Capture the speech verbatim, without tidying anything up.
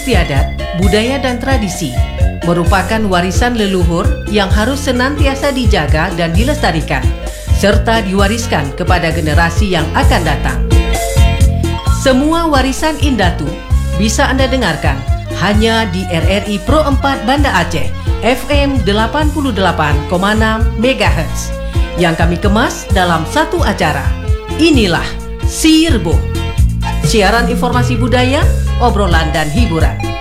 istiadat, budaya dan tradisi merupakan warisan leluhur yang harus senantiasa dijaga dan dilestarikan, serta diwariskan kepada generasi yang akan datang. Semua warisan Indatu bisa Anda dengarkan hanya di R R I Pro empat Banda Aceh, F M delapan puluh delapan koma enam megahertz, yang kami kemas dalam satu acara. Inilah Sirbo, siaran informasi budaya, obrolan dan hiburan.